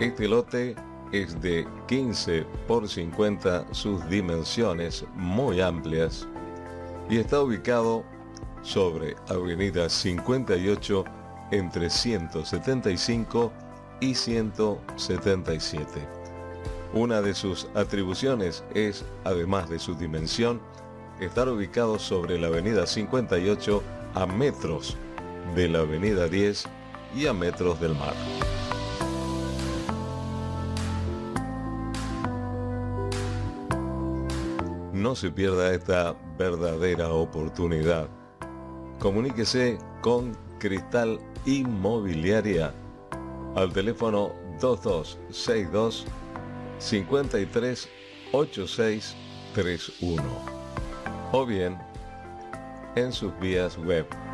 Este lote es de 15 por 50, sus dimensiones muy amplias, y está ubicado sobre Avenida 58 entre 175 y 177. Una de sus atribuciones es, además de su dimensión, estar ubicado sobre la Avenida 58 a metros de la Avenida 10 y a metros del mar. No se pierda esta verdadera oportunidad. Comuníquese con Cristal Inmobiliaria al teléfono 2262 538631 o bien en sus vías web